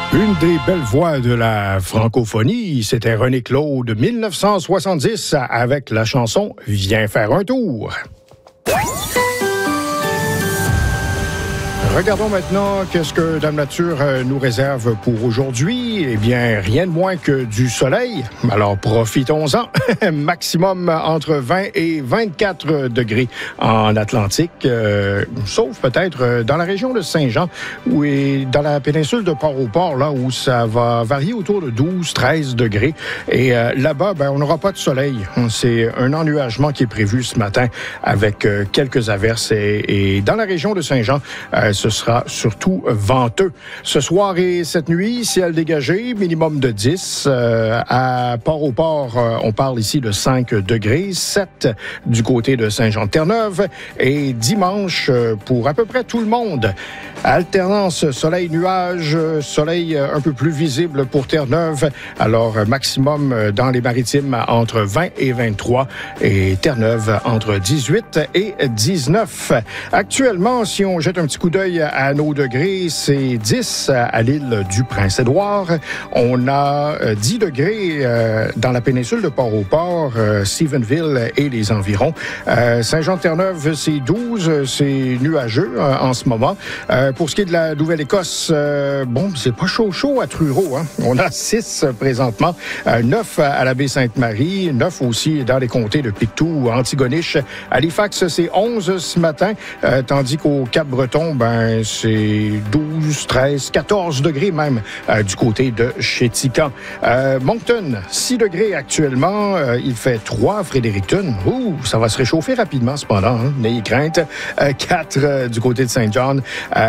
Une des belles voix de la francophonie, c'était René Claude, 1970, avec la chanson « Viens faire un tour ». Regardons maintenant qu'est-ce que Dame Nature nous réserve pour aujourd'hui. Eh bien, rien de moins que du soleil. Alors, profitons-en. Maximum entre 20 et 24 degrés en Atlantique, sauf peut-être dans la région de Saint-Jean ou dans la péninsule de Port-au-Port, là où ça va varier autour de 12-13 degrés. Et là-bas, on n'aura pas de soleil. C'est un ennuagement qui est prévu ce matin avec quelques averses. Et dans la région de Saint-Jean, ce sera surtout venteux. Ce soir et cette nuit, ciel dégagé, minimum de 10. À Port-au-Port, on parle ici de 5 degrés, 7 du côté de Saint-Jean-de-Terre-Neuve. Et dimanche, pour à peu près tout le monde, alternance soleil-nuage, soleil un peu plus visible pour Terre-Neuve. Alors, maximum dans les maritimes entre 20 et 23 et Terre-Neuve entre 18 et 19. Actuellement, si on jette un petit coup d'œil à nos degrés, c'est 10 à l'île du Prince-Édouard. On a 10 degrés dans la péninsule de Port-au-Port, Stephenville et les environs. Saint-Jean-de-Terre-Neuve, c'est 12, c'est nuageux en ce moment. Pour ce qui est de la Nouvelle-Écosse, c'est pas chaud à Truro. On a 6 présentement, 9 à la baie Sainte-Marie, 9 aussi dans les comtés de Pictou, Antigonish. Halifax, c'est 11 ce matin, tandis qu'au Cap-Breton, c'est 12, 13, 14 degrés même du côté de Chéticamp. Moncton, 6 degrés actuellement. Il fait 3 à Fredericton. Ça va se réchauffer rapidement cependant. N'ayez crainte. 4 du côté de Saint John.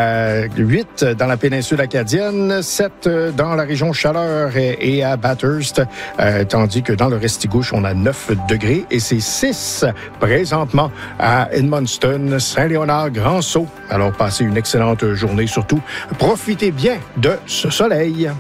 8 dans la péninsule acadienne. 7 dans la région Chaleur et à Bathurst. Tandis que dans le Restigouche, on a 9 degrés. Et c'est 6 présentement à Edmundston, Saint-Léonard, Grand-Sault. Alors, passez une excellente journée. Surtout, profitez bien de ce soleil.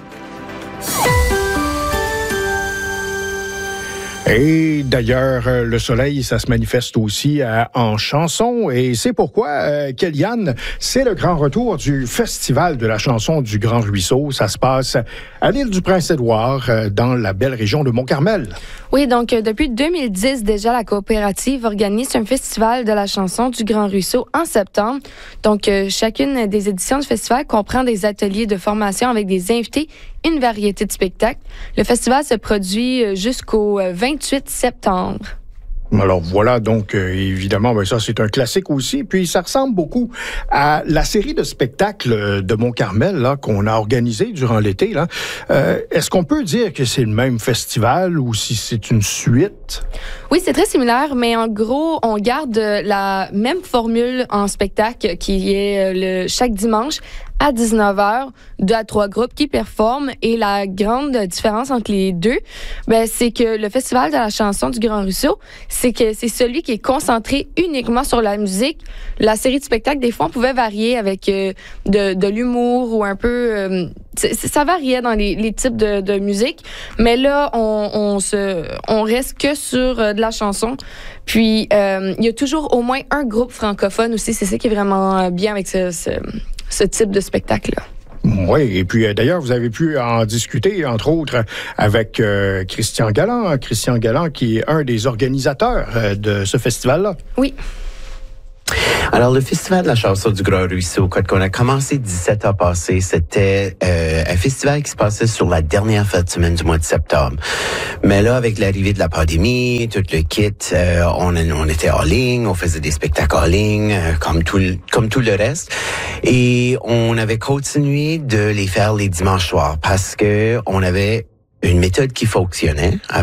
Et d'ailleurs, le soleil, ça se manifeste aussi en chanson. Et c'est pourquoi, Kellyanne, c'est le grand retour du Festival de la chanson du Grand Ruisseau. Ça se passe à l'île du Prince-Édouard, dans la belle région de Mont-Carmel. Oui, donc depuis 2010, déjà, la coopérative organise un festival de la chanson du Grand Ruisseau en septembre. Donc, chacune des éditions du festival comprend des ateliers de formation avec des invités et une variété de spectacles. Le festival se produit jusqu'au 28 septembre. Alors voilà, donc évidemment, ça c'est un classique aussi. Puis ça ressemble beaucoup à la série de spectacles de Mont-Carmel là qu'on a organisé durant l'été. Là. Est-ce qu'on peut dire que c'est le même festival ou si c'est une suite? Oui, c'est très similaire, mais en gros, on garde la même formule en spectacle qui est chaque dimanche à 19h, 2 à 3 groupes qui performent. Et la grande différence entre les deux, c'est que le Festival de la chanson du Grand Ruisseau, c'est que c'est celui qui est concentré uniquement sur la musique. La série de spectacles, des fois, on pouvait varier avec de l'humour ou un peu... ça variait dans les types de musique. Mais là, on reste que sur de la chanson. Puis, il y a toujours au moins un groupe francophone aussi. C'est ça qui est vraiment bien avec ce type de spectacle-là. Oui, et puis d'ailleurs, vous avez pu en discuter, entre autres, avec Christian Galland. Christian Galland, qui est un des organisateurs de ce festival-là. Oui. Alors, le Festival de la chanson du Grand Ruisseau, quand on a commencé 17 ans passés, c'était un festival qui se passait sur la dernière fin de semaine du mois de septembre. Mais là, avec l'arrivée de la pandémie, tout le kit, on était en ligne, on faisait des spectacles en ligne, comme tout le reste. Et on avait continué de les faire les dimanches soirs parce que on avait une méthode qui fonctionnait.